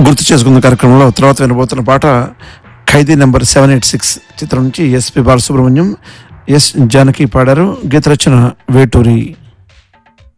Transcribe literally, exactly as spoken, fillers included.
గుర్తు చేసుకున్న కార్యక్రమంలో తర్వాత వినబోతున్న పాట ఖైదీ నెంబర్ సెవెన్ ఎయిట్ సిక్స్ చిత్రం నుంచి ఎస్పి బాలసుబ్రహ్మణ్యం, ఎస్ జానకి పాడారు. గీత రచన వేటూరి.